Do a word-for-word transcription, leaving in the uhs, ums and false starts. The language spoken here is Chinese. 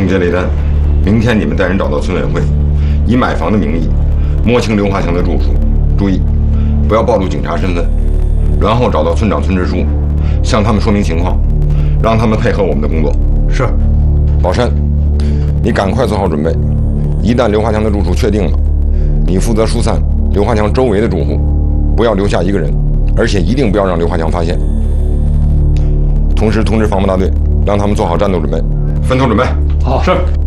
总结雷单，明天你们带人找到村委会，以买房的名义摸清刘华强的住处，注意不要暴露警察身份，然后找到村长、村支书，向他们说明情况，让他们配合我们的工作。 是。 宝山，你赶快做好准备，一旦刘华强的住处确定了，你负责疏散刘华强周围的住户，不要留下一个人，而且一定不要让刘华强发现。同时通知防暴大队，让他们做好战斗准备，分头准备。 好，是。